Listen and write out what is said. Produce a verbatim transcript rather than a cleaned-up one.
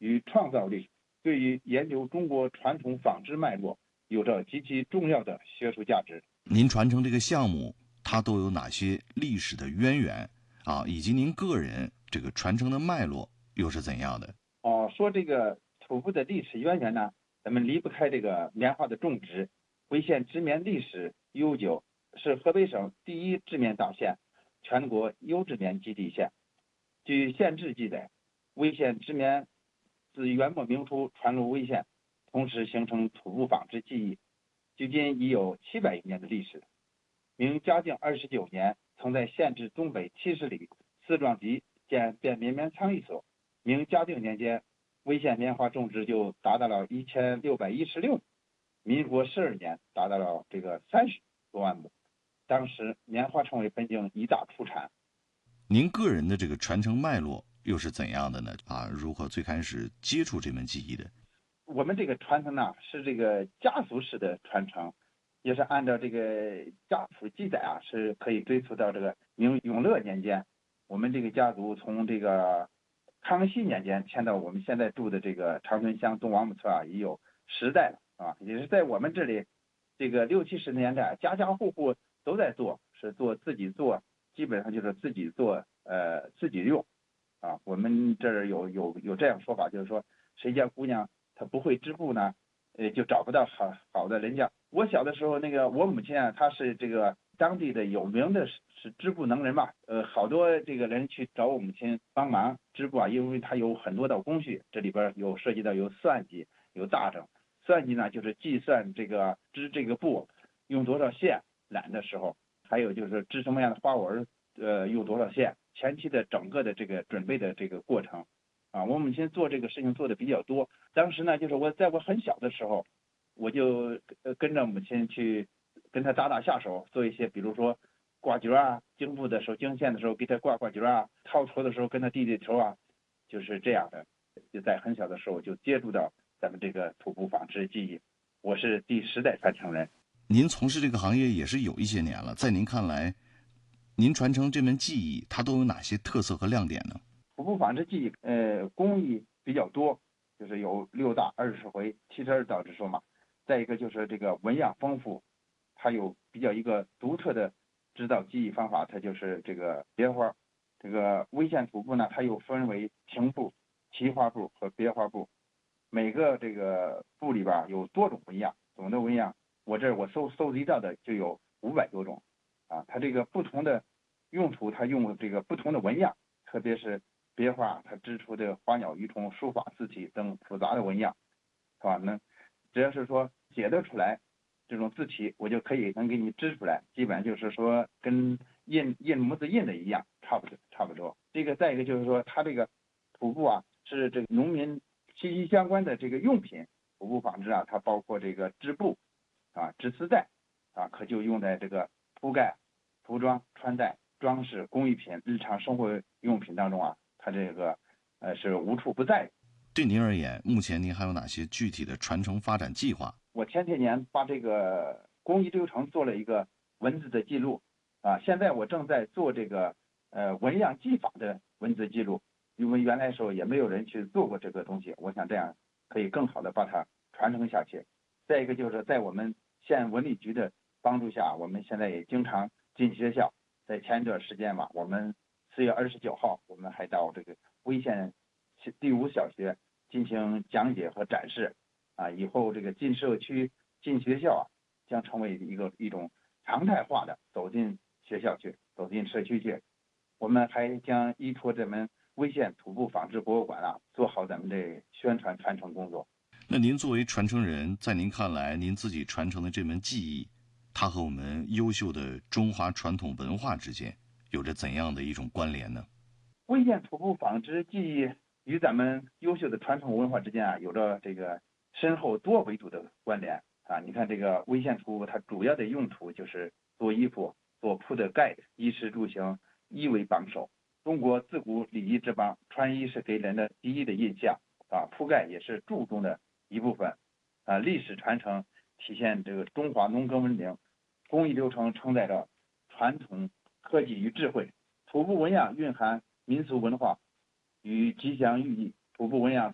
与创造力，对于研究中国传统纺织脉络有着极其重要的学术价值。 您传承这个项目，它都有哪些历史的渊源啊？以及您个人这个传承的脉络又是怎样的？ 哦，说这个土布的历史渊源呢，咱们离不开这个棉花的种植。威县织棉历史悠久，是河北省第一织棉大县，全国优质棉基地县。据县志记载，威县织棉自元末明初传入威县，同时形成土布纺织技艺，距今已有七百余年的历史。明嘉靖二十九年，曾在县治东北七十里四庄集建便棉棉仓一所。明嘉靖年间，威县棉花种植就达到了一千六百一十六亩，民国十二年达到了这个三十多万亩。当时棉花成为本境一大出产。 您个人的这个传承脉络又是怎样的呢？啊，如何最开始接触这门技艺的？ 我们这个传承呢，是这个家族式的传承，也是按照这个家谱记载啊，是可以追溯到这个明永乐年间。我们这个家族从这个康熙年间迁到我们现在住的这个长春乡东王木村啊，已有十代了啊，也是在我们这里，这个六七十年代，家家户户都在做，是做自己做，基本上就是自己做，呃，自己用啊。我们这儿有有有这样说法，就是说谁家姑娘她不会织布呢，呃，就找不到好好的人家。我小的时候，那个我母亲啊，她是这个当地的有名的是是织布能人嘛，呃，好多这个人去找我母亲帮忙织布啊，因为她有很多道工序，这里边有涉及到有算计，有大整。算计呢，就是计算这个织这个布用多少线染的时候，还有就是织什么样的花纹，呃，用多少线，前期的整个的这个准备的这个过程。啊，我母亲做这个事情做的比较多。当时呢，就是我在我很小的时候，我就跟着母亲去跟她打打下手，做一些，比如说挂角啊，经布的时候、经线的时候给她挂挂角啊，套头的时候跟她递递头啊，就是这样的。就在很小的时候就接触到咱们这个土布纺织技艺，我是第十代传承人。 您从事这个行业也是有一些年了，在您看来，您传承这门技艺，它都有哪些特色和亮点呢？ 土布纺织技艺，呃，工艺比较多，就是有六大二十回七十二道之说嘛。再一个就是这个纹样丰富，它有比较一个独特的织造技艺方法，它就是这个别花。这个微线土布呢，它又分为平布、奇花布和别花布。每个这个布里边有多种纹样，总的纹样我这我搜搜集到的就有五百多种啊。它这个不同的用途，它用这个不同的纹样，特别是别花，它织出的花鸟鱼虫、书法字体等复杂的纹样，是吧？那只要是说写得出来这种字体，我就可以能给你织出来，基本上就是说跟印印模子印的一样，差不多差不多。这个再一个就是说，它这个土布啊，是这个农民息息相关的这个用品。土布纺织啊，它包括这个织布啊、织丝带啊，可就用在这个铺盖、服装、穿戴、装饰、工艺品、日常生活用品当中啊，它这个呃是无处不在。 对您而言，目前您还有哪些具体的传承发展计划？ 我前些年把这个工艺流程做了一个文字的记录啊，现在我正在做这个呃纹样技法的文字记录，因为原来时候也没有人去做过这个东西，我想这样可以更好的把它传承下去。再一个就是在我们县文旅局的帮助下，我们现在也经常进学校。在前一段时间吧，我们四月二十九号，我们还到这个威县第五小学进行讲解和展示。啊，以后这个进社区、进学校啊，将成为一个一种常态化的走进学校去、走进社区去。我们还将依托这门威县土布纺织博物馆啊，做好咱们的宣传传承工作。 那您作为传承人，在您看来，您自己传承的这门技艺，它和我们优秀的中华传统文化之间有着怎样的一种关联呢？ 威县土布纺织技艺与咱们优秀的传统文化之间啊，有着这个深厚多维度的关联啊！你看这个威县土布，它主要的用途就是做衣服、做铺的盖的，衣食住行，衣为榜首。中国自古礼仪之邦，穿衣是给人的第一的印象啊，铺盖也是注重的一部分啊。历史传承体现这个中华农耕文明，工艺流程承载着传统科技与智慧。土布纹样蕴含民俗文化与吉祥寓意。土布纹样